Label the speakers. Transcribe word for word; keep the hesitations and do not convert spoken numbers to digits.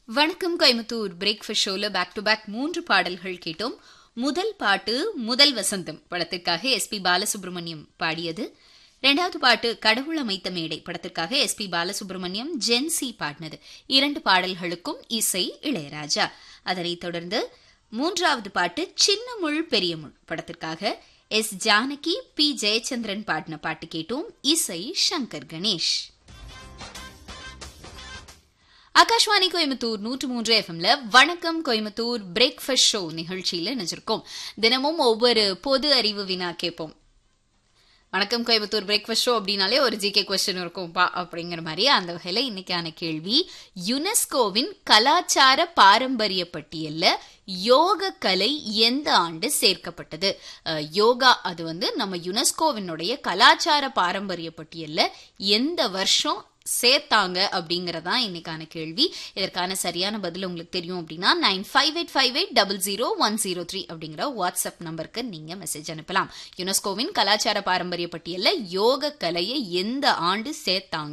Speaker 1: வணக்கம் கோயம்புத்தூர் பிரேக்ஃபாஸ்ட் ஷோல back to back மூன்று பாடல்கள் கேட்டோம். முதல் பாட்டு முதல் வசந்தம் படத்திற்காக எஸ் பி பாலசுப்ரமணியம் பாடியது. இரண்டாவது பாட்டு கடவுள் அமைத்த மேடை படத்திற்காக எஸ் பி பாலசுப்ரமணியம் ஜென்சி பாடினது. இரண்டு பாடல்களுக்கும் இசை இளையராஜா. அதனைத் தொடர்ந்து மூன்றாவது பாட்டு சின்ன முள் பெரிய முள் படத்திற்காக எஸ் ஜானகி பி ஜெயச்சந்திரன் பாடின பாட்டு கேட்டோம். இசை சங்கர் கணேஷ். ஆகாஷ்வாணி கோயம்புத்தூர் நூற்று மூன்று எஃப்எம்ல வணக்கம் கோயம்புத்தூர் பிரேக்ஃபாஸ்ட் ஷோ நிகழ்ச்சியில நினைச்சிருக்கோம். தினமும் ஒவ்வொரு பொது அறிவு வினா கேட்போம். வணக்கம் கோயம்புத்தூர் பிரேக்ஃபாஸ்ட் ஷோ அப்படின்னாலே ஒரு ஜிகே கொஸ்டின் இருக்கும்பா அப்படிங்கிற மாதிரி. அந்த வகையில இன்னைக்கான கேள்வி, யுனெஸ்கோவின் கலாச்சார பாரம்பரிய பட்டியல்ல யோக கலை எந்த ஆண்டு சேர்க்கப்பட்டது? யோகா அது வந்து நம்ம யுனெஸ்கோவினுடைய கலாச்சார பாரம்பரிய பட்டியல்ல எந்த வருஷம் சேர்த்தாங்க அப்படிங்கறதான் இன்னைக்கான கேள்வி. இதற்கான சரியான பதில் உங்களுக்கு தெரியும் அப்படின்னா nine five eight five eight double zero one zero three அப்படிங்கிற வாட்ஸ்அப் நம்பருக்கு நீங்க மெசேஜ் அனுப்பலாம். யுனெஸ்கோவின் கலாச்சார பாரம்பரிய பட்டியல்ல யோக கலையை எந்த ஆண்டு சேர்த்தாங்க